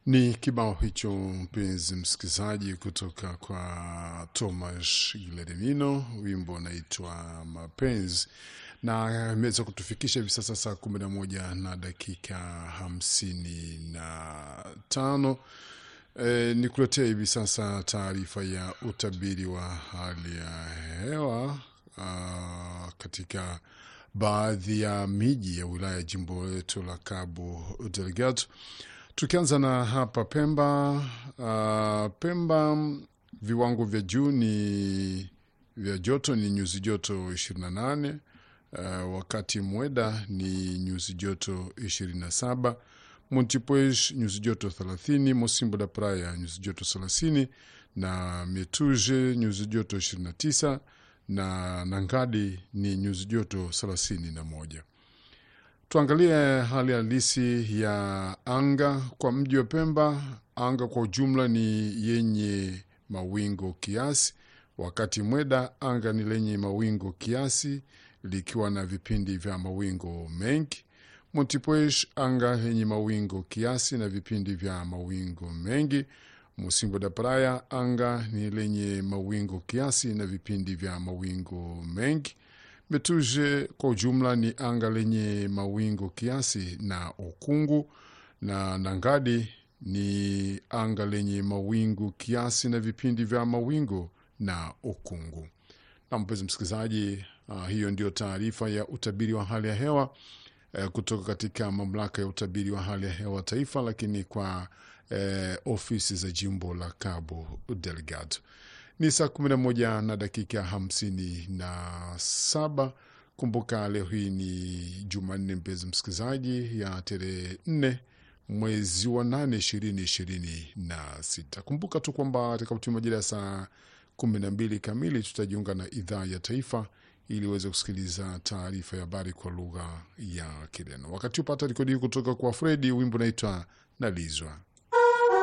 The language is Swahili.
Ni kibao hicho mpenzi msikilizaji kutoka kwa Thomas Gledemino, wimbo unaitwa Mapenzi, na imeweza kutufikisha hivi sasa saa 11 na dakika 55. Nikuletea hivi sasa taarifa ya utabiri wa hali ya hewa katika baadhi ya miji ya wilaya jimbo letu la Cabo Delgado. Tukianza na hapa Pemba. Pemba viwango vya juu ni vya joto ni nyuzi joto 28, wakati Mweda ni nyuzi joto 27, Montipuez nyuzi joto 30, Mosimbo da Praia nyuzi joto 30, na Metuje nyuzi joto 29, na Nangadi ni nyuzi joto 31. Tuangalie hali halisi ya anga kwa mji wa Pemba. Anga kwa ujumla ni yenye mawingu kiasi, wakati Mweda anga ni lenye mawingu kiasi likiwa na vipindi vya mawingu mengi. Montipuez anga yenye mawingu kiasi na vipindi vya mawingu mengi. Mosimbo da Praia anga ni lenye mawingu kiasi na vipindi vya mawingu mengi. Metuje kwa ujumla ni anga lenye mawingu kiasi na ukungu, na Nangadi ni anga lenye mawingu kiasi na vipindi vya mawingu na ukungu. Na mpenzi msikilizaji, hiyo ndio taarifa ya utabiri wa hali ya hewa kutoka katika mamlaka ya utabiri wa hali ya hewa taifa, lakini kwa ofisi za jimbo la Cabo Delgado. Ni saa 11 na dakika 57. Kumbuka leo hii ni Jumanne mpenzi msikilizaji, ya tarehe 4 mwezi wa 8 2026. Kumbuka tu kwamba katika majira ya saa 12 kamili tutajiunga na idhaa ya taifa ili uweze kusikiliza taarifa ya habari kwa lugha ya Kireno. Wakati upata rekodi kutoka kwa Fredi, wimbo unaitwa Nalizwa.